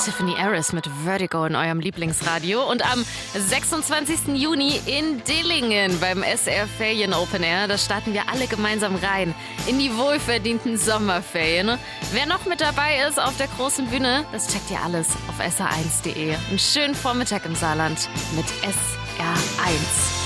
Tiffany Harris mit Vertigo in eurem Lieblingsradio. Und am 26. Juni in Dillingen beim SR Ferien Open Air, da starten wir alle gemeinsam rein in die wohlverdienten Sommerferien. Wer noch mit dabei ist auf der großen Bühne, das checkt ihr alles auf sr1.de. Einen schönen Vormittag im Saarland mit SR1.